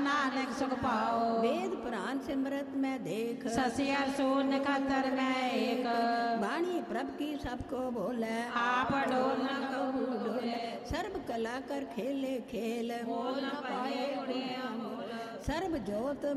नानक सुख पाओ। वेद पुराण सिमरत में देख, शशि अर शून्य खतर में एक। वाणी प्रभ की सबको बोले, आप डोल न कहूँ डोले। सर्व कला कर खेले खेल, बोल न पाए उड़िया मोल। सर्व जोत